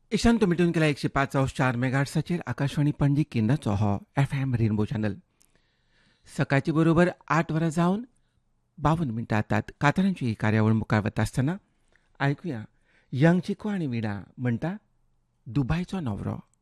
ईशान तुम्ही ट्यून केला 105.4 मेगाहर्ट्झाचेर आकाशवाणी पणजी केंद्राचो हो FM रेनबो चॅनल. सकाळची बरोबर 8 वरां जावन 52 मिनटां जातात. कांतारांची ही कार्यावळ मुखार वता आसतना आयकुया यंग चिको आनी विणा म्हणटा दुबायचो नवरो.